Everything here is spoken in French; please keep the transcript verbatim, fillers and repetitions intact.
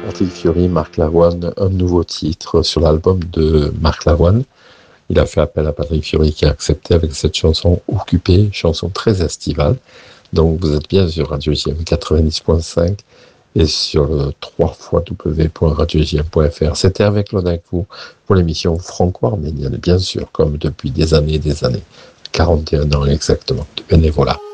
Patrick Fiori, Marc Lavoine, un nouveau titre sur l'album de Marc Lavoine. Il a fait appel à Patrick Fiori qui a accepté avec cette chanson Occupée, chanson très estivale. Donc vous êtes bien sur Radio J M quatre-vingt-dix point cinq et sur le w w w point radio j m point f r. C'était avec Claude avec vous pour l'émission Franco-Arménienne, bien sûr, comme depuis des années et des années. quarante et un ans exactement de bénévolat.